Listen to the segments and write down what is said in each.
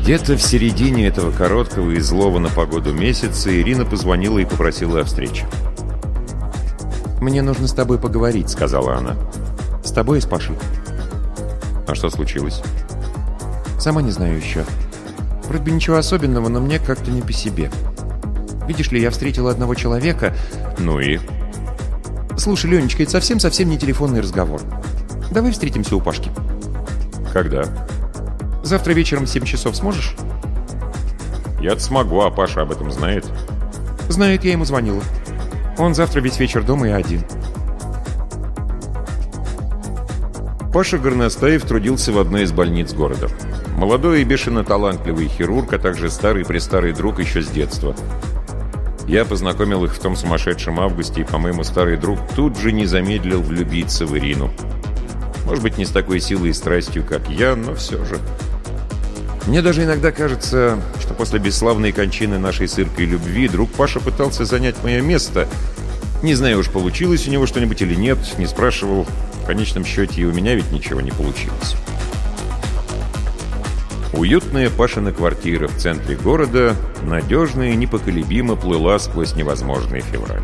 Где-то в середине этого короткого и злого на погоду месяца Ирина позвонила и попросила о встрече. «Мне нужно с тобой поговорить», — сказала она. «С тобой и с Пашей». «А что случилось?» «Сама не знаю еще. Вроде бы ничего особенного, но мне как-то не по себе. Видишь ли, я встретила одного человека...» «Ну и?» «Слушай, Ленечка, это совсем-совсем не телефонный разговор. Давай встретимся у Пашки». «Когда?» «Завтра вечером в 7 часов сможешь?» «Я-то смогу, а Паша об этом знает?» «Знает, я ему звонила. Он завтра весь вечер дома и один». Паша Горностаев трудился в одной из больниц города. Молодой и бешено талантливый хирург, а также старый-престарый друг еще с детства. Я познакомил их в том сумасшедшем августе, и, по-моему, старый друг тут же не замедлил влюбиться в Ирину. Может быть, не с такой силой и страстью, как я, но все же. Мне даже иногда кажется, что после бесславной кончины нашей с Иркой любви друг Паша пытался занять мое место. Не знаю уж, получилось у него что-нибудь или нет, не спрашивал. В конечном счете и у меня ведь ничего не получилось. Уютная Пашина квартира в центре города надежно и непоколебимо плыла сквозь невозможный февраль.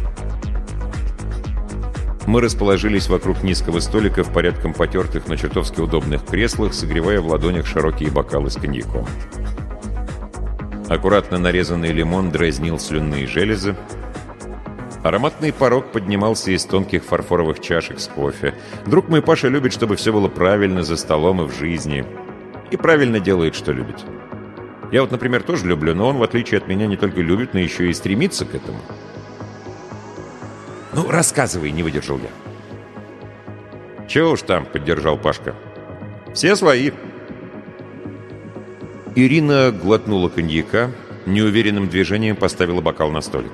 Мы расположились вокруг низкого столика в порядком потертых, но чертовски удобных креслах, согревая в ладонях широкие бокалы с коньяком. Аккуратно нарезанный лимон дразнил слюнные железы. Ароматный порог поднимался из тонких фарфоровых чашек с кофе. Друг мой Паша любит, чтобы все было правильно за столом и в жизни. И правильно делает, что любит. Я вот, например, тоже люблю, но он, в отличие от меня, не только любит, но еще и стремится к этому. «Ну, рассказывай», — не выдержал я. «Чего уж там», — поддержал Пашка. «Все свои». Ирина глотнула коньяка, неуверенным движением поставила бокал на столик.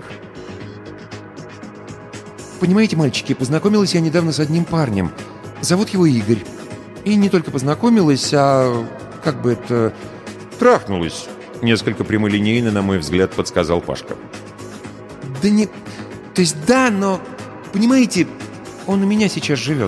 «Понимаете, мальчики, познакомилась я недавно с одним парнем. Зовут его Игорь. И не только познакомилась, а... как бы это... трахнулась», — несколько прямолинейно, на мой взгляд, подсказал Пашка. «Да не... То есть да, но... Понимаете, он у меня сейчас живет».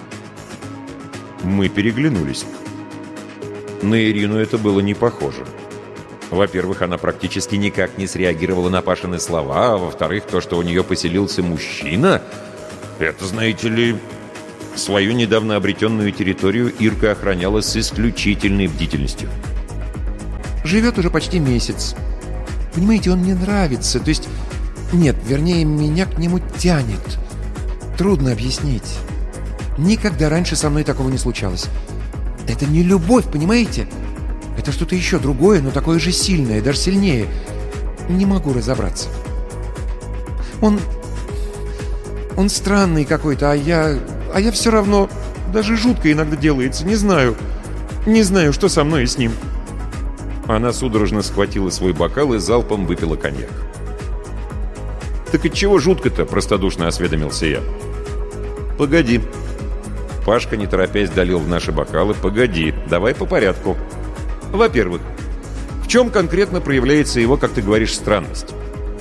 Мы переглянулись. На Ирину это было не похоже. Во-первых, она практически никак не среагировала на Пашины слова, а во-вторых, то, что у нее поселился мужчина, это, знаете ли, свою недавно обретенную территорию Ирка охраняла с исключительной бдительностью. «Живет уже почти месяц. Понимаете, он мне нравится, то есть... Нет, вернее, меня к нему тянет. Трудно объяснить. Никогда раньше со мной такого не случалось. Это не любовь, понимаете? Это что-то еще другое, но такое же сильное, даже сильнее. Не могу разобраться. Он странный какой-то, а я все равно... Даже жутко иногда делается, не знаю. Не знаю, что со мной и с ним». Она судорожно схватила свой бокал и залпом выпила коньяк. «Так отчего жутко-то?» – простодушно осведомился я. «Погоди». Пашка, не торопясь, долил в наши бокалы. «Погоди, давай по порядку. Во-первых, в чем конкретно проявляется его, как ты говоришь, странность?»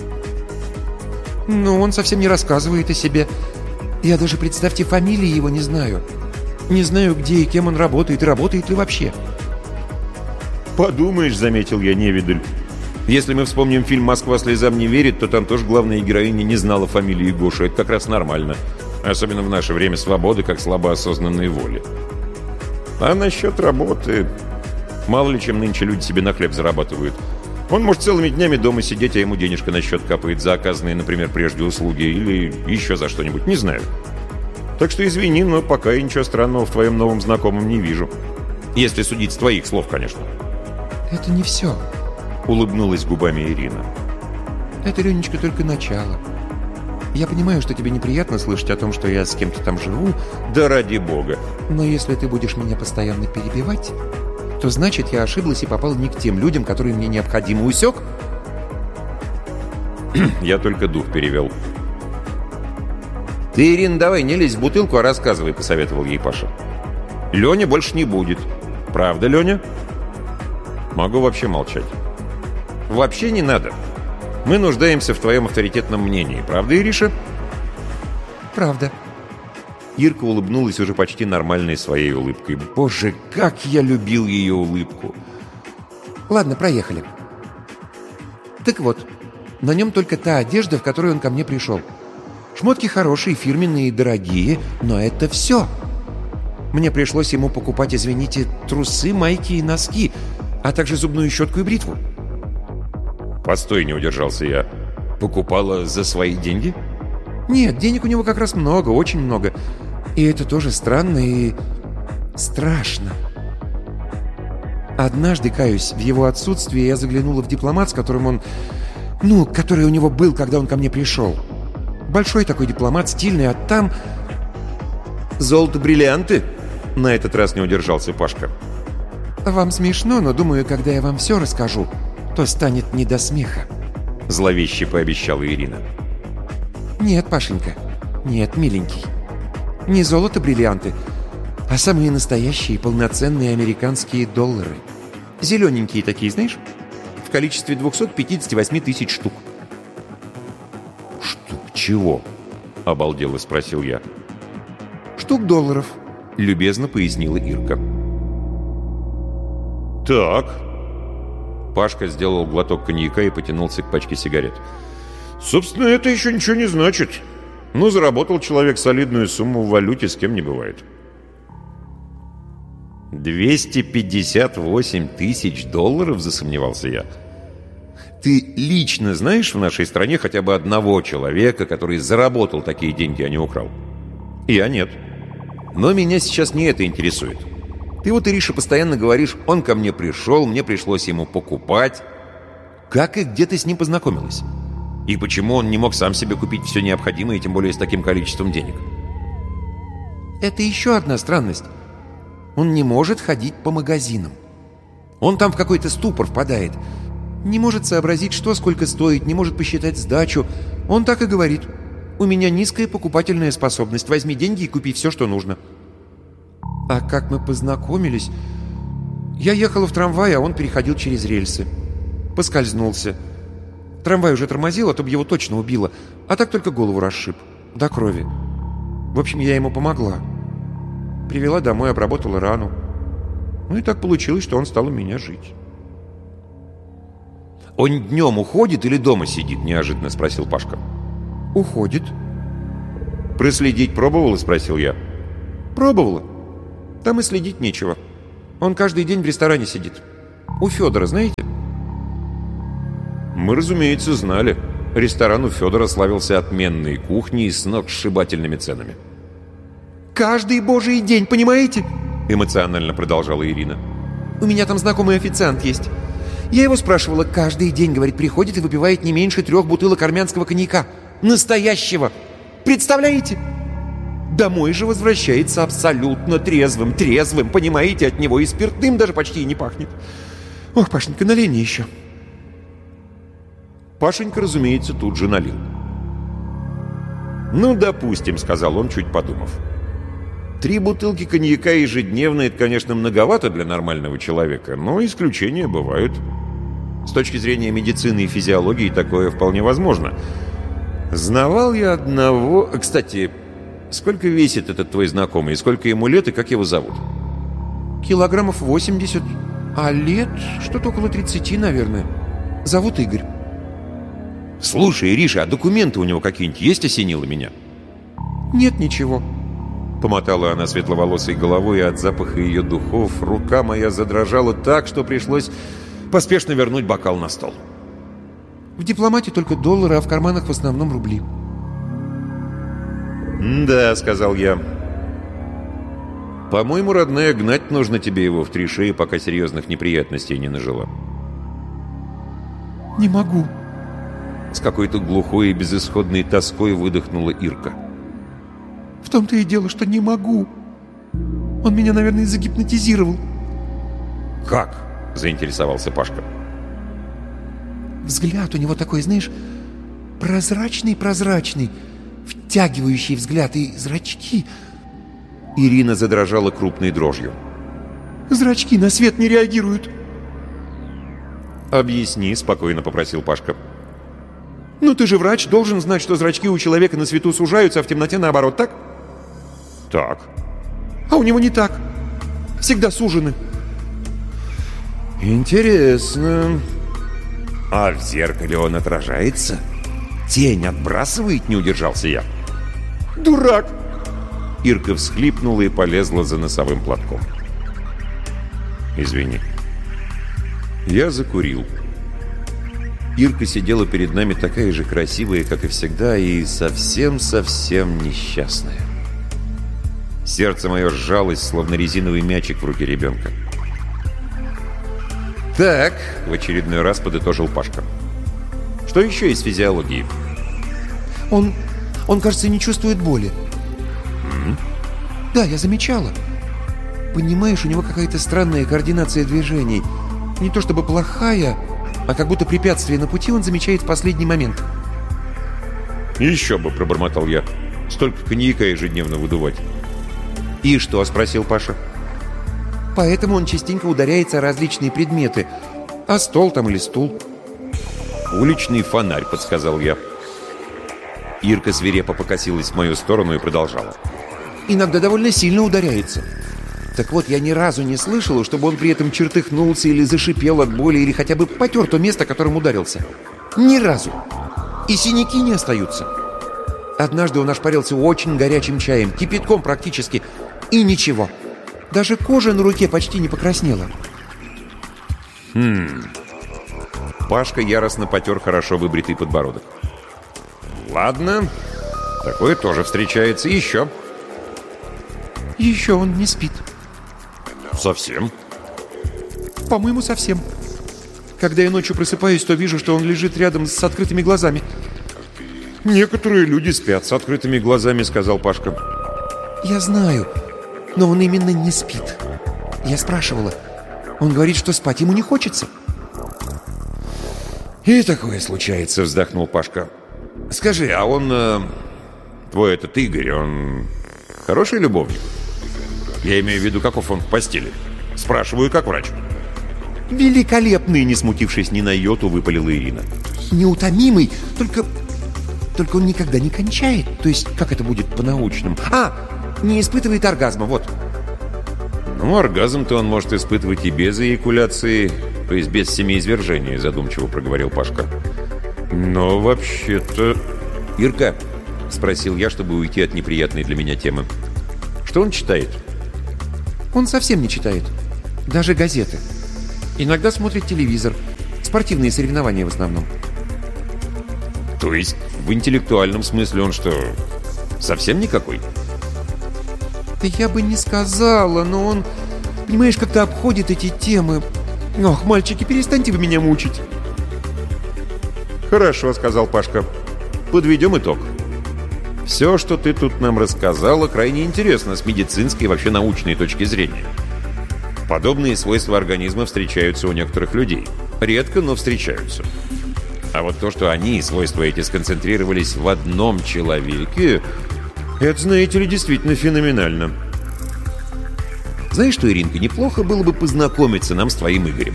«Ну, он совсем не рассказывает о себе. Я даже, представьте, фамилии его не знаю. Не знаю, где и кем он работает, и работает ли вообще». «Подумаешь», — заметил я, невидаль. «Если мы вспомним фильм «Москва слезам не верит», то там тоже главная героиня не знала фамилии Гоша. Это как раз нормально. Особенно в наше время свободы, как слабо осознанной воли. А насчет работы... Мало ли чем нынче люди себе на хлеб зарабатывают. Он может целыми днями дома сидеть, а ему денежка на счет капает за оказанные, например, прежде услуги или еще за что-нибудь, не знаю. Так что извини, но пока я ничего странного в твоем новом знакомом не вижу. Если судить с твоих слов, конечно». «Это не все», — улыбнулась губами Ирина. «Это, Ленечка, только начало. Я понимаю, что тебе неприятно слышать о том, что я с кем-то там живу». «Да ради бога». «Но если ты будешь меня постоянно перебивать, то значит, я ошиблась и попала не к тем людям, которые мне необходимы. Усек?» Я только дух перевел. «Ты, Ирина, давай не лезь в бутылку, а рассказывай», — посоветовал ей Паша. «Леня больше не будет». «Правда, Леня?» «Могу вообще молчать». «Вообще не надо. Мы нуждаемся в твоем авторитетном мнении. Правда, Ириша?» «Правда». Ирка улыбнулась уже почти нормальной своей улыбкой. Боже, как я любил ее улыбку! Ладно, проехали. Так вот, на нем только та одежда, в которой он ко мне пришел. Шмотки хорошие, фирменные и дорогие, но это все. Мне пришлось ему покупать, извините, трусы, майки и носки, а также зубную щетку и бритву. Постой, не удержался я. Покупала за свои деньги? Нет, денег у него как раз много, очень много. И это тоже странно и страшно. Однажды, каюсь, в его отсутствие я заглянула в дипломат, с которым он... который у него был, когда он ко мне пришел. Большой такой дипломат, стильный, а там... Золото-бриллианты? На этот раз не удержался Пашка. Вам смешно, но думаю, когда я вам все расскажу, то станет не до смеха. Зловеще пообещала Ирина. Нет, Пашенька, нет, миленький. Не золото-бриллианты, а самые настоящие полноценные американские доллары. Зелененькие такие, знаешь? В количестве 258 тысяч штук. Штук чего? Обалдело спросил я. Штук долларов, любезно пояснила Ирка. Так. Пашка сделал глоток коньяка и потянулся к пачке сигарет. Собственно, это еще ничего не значит. Заработал человек солидную сумму в валюте, с кем не бывает. 258 тысяч долларов, засомневался я. Ты лично знаешь в нашей стране хотя бы одного человека, который заработал такие деньги, а не украл? Я нет. Но меня сейчас не это интересует. Ты вот, Ириша, постоянно говоришь, он ко мне пришел, мне пришлось ему покупать. Как и где ты с ним познакомилась? И почему он не мог сам себе купить все необходимое, тем более с таким количеством денег? Это еще одна странность. Он не может ходить по магазинам. Он там в какой-то ступор впадает. Не может сообразить, что сколько стоит, не может посчитать сдачу. Он так и говорит: у меня низкая покупательная способность, возьми деньги и купи все, что нужно. А как мы познакомились? Я ехала в трамвае, а он переходил через рельсы. Поскользнулся. Трамвай уже тормозил, а то бы его точно убило. А так только голову расшиб. До крови. В общем, я ему помогла. Привела домой, обработала рану. И так получилось, что он стал у меня жить. «Он днем уходит или дома сидит?» – неожиданно спросил Пашка. «Уходит». «Проследить пробовала?» – спросил я. «Пробовала. Там и следить нечего. Он каждый день в ресторане сидит. У Федора, знаете?» Мы, разумеется, знали. Ресторан у Федора славился отменной кухней и сногсшибательными ценами. «Каждый божий день, понимаете?» — эмоционально продолжала Ирина. «У меня там знакомый официант есть. Я его спрашивала, каждый день, говорит, приходит и выпивает не меньше 3 бутылок армянского коньяка. Настоящего! Представляете? Домой же возвращается абсолютно трезвым, понимаете, от него и спиртным даже почти не пахнет. Ох, Пашенька, налей мне еще». Пашенька, разумеется, тут же налил. «Допустим», — сказал он, чуть подумав. 3 бутылки коньяка ежедневно — это, конечно, многовато для нормального человека, но исключения бывают. С точки зрения медицины и физиологии такое вполне возможно. Знавал я одного... Кстати, сколько весит этот твой знакомый, сколько ему лет и как его зовут? Килограммов 80, а лет что-то около 30, наверное. Зовут Игорь. «Слушай, Ириша, а документы у него какие-нибудь есть?» — осенило меня. «Нет ничего». Помотала она светловолосой головой, и от запаха ее духов рука моя задрожала так, что пришлось поспешно вернуть бокал на стол. «В дипломате только доллары, а в карманах в основном рубли». «Да», — сказал я. «По-моему, родная, гнать нужно тебе его в 3 шеи, пока серьезных неприятностей не нажила». «Не могу». С какой-то глухой и безысходной тоской выдохнула Ирка. «В том-то и дело, что не могу. Он меня, наверное, загипнотизировал». «Как?» — заинтересовался Пашка. «Взгляд у него такой, знаешь, прозрачный, втягивающий взгляд, и зрачки...» Ирина задрожала крупной дрожью. «Зрачки на свет не реагируют». «Объясни», — спокойно попросил Пашка. Ты же врач, должен знать, что зрачки у человека на свету сужаются, а в темноте наоборот, так?» «Так». «А у него не так. Всегда сужены». Интересно. А в зеркале он отражается? Тень отбрасывает, не удержался я. Дурак! Ирка всхлипнула и полезла за носовым платком. Извини. Я закурил. Ирка сидела перед нами такая же красивая, как и всегда, и совсем-совсем несчастная. Сердце мое сжалось, словно резиновый мячик в руке ребенка. «Так», — в очередной раз подытожил Пашка. «Что еще из физиологии?» Он, кажется, не чувствует боли. Да, я замечала. Понимаешь, у него какая-то странная координация движений. Не то чтобы плохая, а как будто препятствие на пути он замечает в последний момент». «Еще бы», — пробормотал я. «Столько коньяка ежедневно выдувать». «И что?» — спросил Паша. «Поэтому он частенько ударяется о различные предметы. А стол там или стул?» «Уличный фонарь», — подсказал я. Ирка свирепо покосилась в мою сторону и продолжала. «Иногда довольно сильно ударяется. Так вот, я ни разу не слышала, чтобы он при этом чертыхнулся или зашипел от боли, или хотя бы потер то место, которым ударился. Ни разу. И синяки не остаются. Однажды он ошпарился очень горячим чаем, кипятком практически, и ничего. Даже кожа на руке почти не покраснела». Пашка яростно потер хорошо выбритый подбородок. «Ладно, такое тоже встречается. Еще». «Еще он не спит». «Совсем?» «По-моему, совсем. Когда я ночью просыпаюсь, то вижу, что он лежит рядом с открытыми глазами». «Некоторые люди спят с открытыми глазами», — сказал Пашка. «Я знаю, но он именно не спит. Я спрашивала. Он говорит, что спать ему не хочется». «И такое случается», — вздохнул Пашка. «Скажи, а он... твой этот Игорь, он хороший любовник? Я имею в виду, каков он в постели. Спрашиваю, как врач». «Великолепный!» — не смутившись ни на йоту, выпалила Ирина. «Неутомимый, только он никогда не кончает. То есть, как это будет по-научному? Не испытывает оргазма, вот». «Ну, оргазм-то он может испытывать и без эякуляции, то есть без семяизвержения», — задумчиво проговорил Пашка. «Но вообще-то...» «Ирка», — спросил я, чтобы уйти от неприятной для меня темы, — «что он читает?» «Он совсем не читает. Даже газеты. Иногда смотрит телевизор. Спортивные соревнования в основном». «То есть в интеллектуальном смысле он что, совсем никакой?» «Да я бы не сказала, но он, понимаешь, как-то обходит эти темы. Ох, мальчики, перестаньте вы меня мучить». «Хорошо», — сказал Пашка. «Подведем итог. Все, что ты тут нам рассказала, крайне интересно с медицинской и вообще научной точки зрения. Подобные свойства организма встречаются у некоторых людей. Редко, но встречаются. А вот то, что они, свойства эти, сконцентрировались в одном человеке, это, знаете ли, действительно феноменально. Знаешь что, Иринка, неплохо было бы познакомиться нам с твоим Игорем».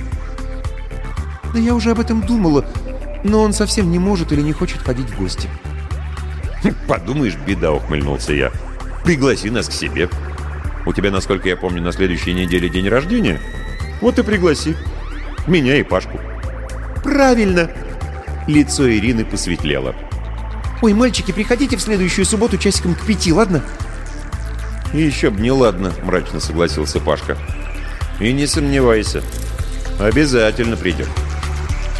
«Да я уже об этом думала, но он совсем не может или не хочет ходить в гости». «Подумаешь, беда», — ухмыльнулся я. «Пригласи нас к себе. У тебя, насколько я помню, на следующей неделе день рождения. Вот и пригласи. Меня и Пашку». «Правильно!» Лицо Ирины посветлело. «Ой, мальчики, приходите в следующую субботу часиком к 5, ладно?» «Еще б не ладно», — мрачно согласился Пашка. «И не сомневайся, обязательно придем».